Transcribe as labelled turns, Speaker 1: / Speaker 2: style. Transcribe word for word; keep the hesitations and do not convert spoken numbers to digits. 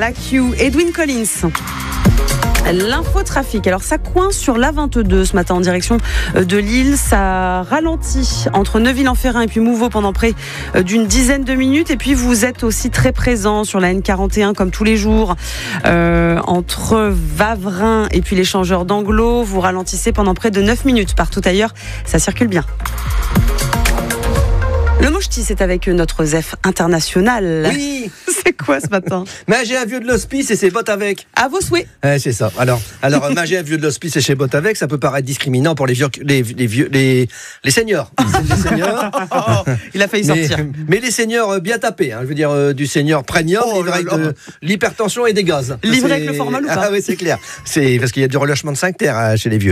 Speaker 1: Like You, Edwin Collins. L'infotrafic, alors ça coince sur l'A vingt-deux ce matin en direction de Lille, ça ralentit entre Neuville-en-Ferrain et puis Mouveau pendant près d'une dizaine de minutes, et puis vous êtes aussi très présent sur la N quarante et un comme tous les jours, euh, entre Wavrin et puis l'échangeur d'Anglo, vous ralentissez pendant près de neuf minutes. Partout ailleurs, ça circule bien. Le Mouchti, c'est avec notre Zef international.
Speaker 2: Oui.
Speaker 1: C'est quoi ce matin?
Speaker 2: Mais j'ai un vieux de l'hospice et c'est botte avec.
Speaker 1: À vos souhaits.
Speaker 2: Ouais, c'est ça. Alors, alors mais j'ai un vieux de l'hospice et chez botte avec, ça peut paraître discriminant pour les vieux, les, les vieux, les, les seniors. Les seniors.
Speaker 1: Oh, il a failli
Speaker 2: mais,
Speaker 1: sortir.
Speaker 2: Mais les seniors bien tapés, hein, je veux dire euh, du senior premium,
Speaker 1: Oh,
Speaker 2: livré avec
Speaker 1: là, là.
Speaker 2: de l'hypertension et des gaz.
Speaker 1: Livré
Speaker 2: C'est-
Speaker 1: avec le formal ou pas?
Speaker 2: Ah oui, c'est clair. C'est parce qu'il y a du relâchement de cinq terres hein, chez les vieux.